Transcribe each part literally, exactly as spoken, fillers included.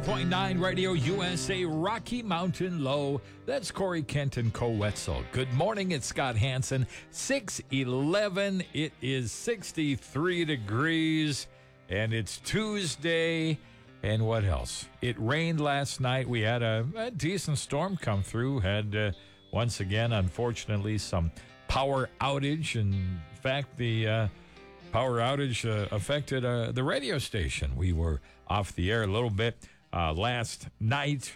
point nine Radio U S A Rocky Mountain Low. That's Corey Kent and Co Wetzel. Good morning, it's Scott Hansen. six eleven, it is sixty-three degrees, and it's Tuesday. And what else? It rained last night. We had a, a decent storm come through. Had, uh, once again, unfortunately, some power outage. In fact, the uh, power outage uh, affected uh, the radio station. We were off the air a little bit Uh, last night,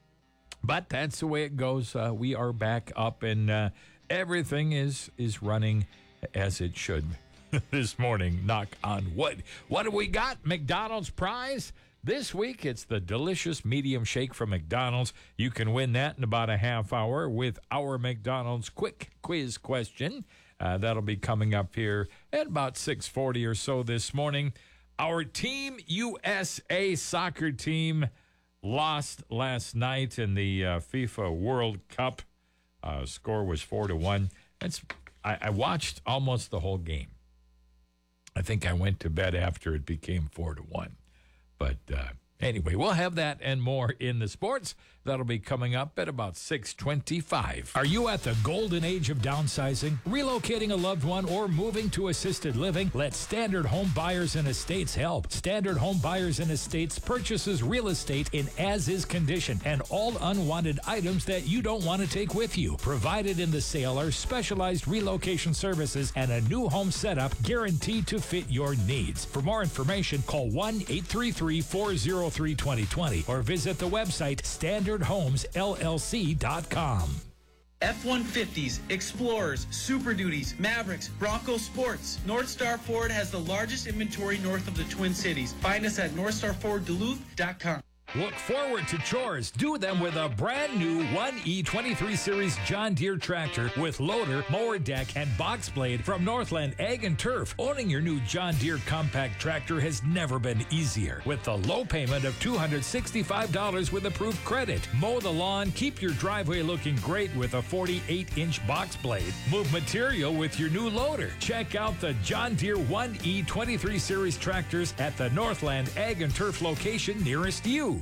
but that's the way it goes. Uh, we are back up, and uh, everything is is running as it should this morning. Knock on wood. What do we got? McDonald's prize this week. It's the delicious medium shake from McDonald's. You can win that in about a half hour with our McDonald's quick quiz question. Uh, that'll be coming up here at about six forty or so this morning. Our Team U S A soccer team lost last night in the uh, FIFA World Cup. Uh, score was four to one. That's I, I watched almost the whole game. I think I went to bed after it became four to one. But uh, anyway, we'll have that and more in the sports. That'll be coming up at about six twenty-five. Are you at the golden age of downsizing, relocating a loved one, or moving to assisted living? Let Standard Home Buyers and Estates help. Standard Home Buyers and Estates purchases real estate in as-is condition and all unwanted items that you don't want to take with you. Provided in the sale are specialized relocation services and a new home setup guaranteed to fit your needs. For more information, call one eight three three, four oh three, two oh two oh or visit the website standard homes L L C dot com. F one fifties, Explorers, Super Duties, Mavericks, Bronco Sports. North Star Ford has the largest inventory north of the Twin Cities. Find us at north star ford duluth dot com. Look forward to chores. Do them with a brand new one E twenty-three Series John Deere tractor with loader, mower deck, and box blade from Northland Ag and Turf. Owning your new John Deere compact tractor has never been easier. With the low payment of two hundred sixty-five dollars with approved credit. Mow the lawn, keep your driveway looking great with a forty-eight inch box blade. Move material with your new loader. Check out the John Deere one E twenty-three Series tractors at the Northland Ag and Turf location nearest you.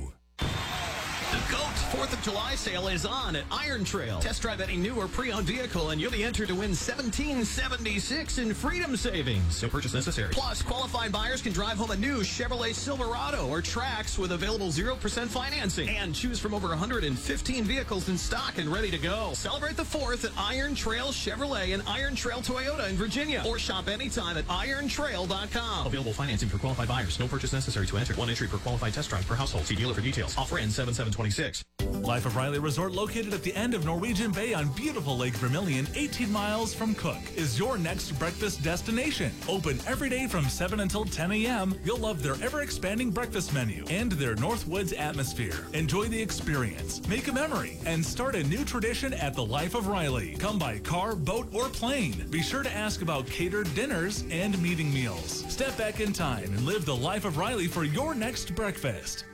The GOAT fourth of July sale is on at Iron Trail. Test drive any new or pre-owned vehicle and you'll be entered to win seventeen seventy-six in freedom savings. No purchase necessary. Plus, qualified buyers can drive home a new Chevrolet Silverado or Trax with available zero percent financing and choose from over one hundred fifteen vehicles in stock and ready to go. Celebrate the fourth at Iron Trail Chevrolet and Iron Trail Toyota in Virginia or shop anytime at iron trail dot com. Available financing for qualified buyers. No purchase necessary to enter. One entry per qualified test drive per household. See dealer for details. Offer ends seven seven twenty-six. Life of Riley Resort, located at the end of Norwegian Bay on beautiful Lake Vermilion, eighteen miles from Cook, is your next breakfast destination. Open every day from seven until ten a.m. You'll love their ever-expanding breakfast menu and their Northwoods atmosphere. Enjoy the experience, make a memory, and start a new tradition at the Life of Riley. Come by car, boat, or plane. Be sure to ask about catered dinners and meeting meals. Step back in time and live the Life of Riley for your next breakfast.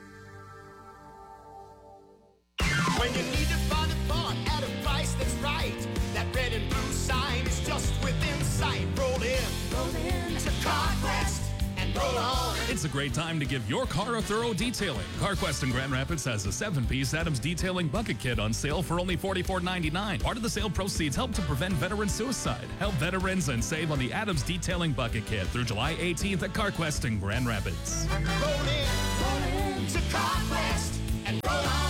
When you need to find a thought at a price that's right, that red and blue sign is just within sight. Roll in, roll in to CarQuest and roll on. It's a great time to give your car a thorough detailing. CarQuest in Grand Rapids has a seven-piece Adams Detailing Bucket Kit on sale for only forty-four ninety-nine. Part of the sale proceeds help to prevent veteran suicide. Help veterans and save on the Adams Detailing Bucket Kit through July eighteenth at CarQuest in Grand Rapids. Roll in, roll in to CarQuest and roll on.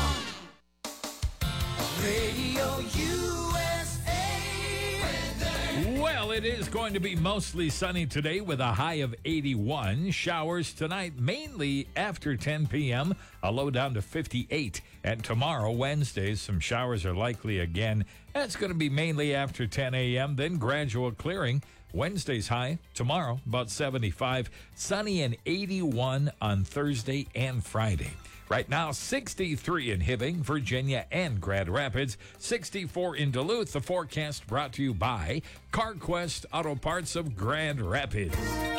Radio U S A. Well, it is going to be mostly sunny today with a high of eighty-one. Showers tonight, mainly after ten p.m., a low down to fifty-eight. And tomorrow, Wednesday, some showers are likely again. That's going to be mainly after ten a.m., then gradual clearing. Wednesday's high, tomorrow, about seventy-five. Sunny and eighty-one on Thursday and Friday. Right now, sixty-three in Hibbing, Virginia, and Grand Rapids. sixty-four in Duluth. The forecast brought to you by CarQuest Auto Parts of Grand Rapids.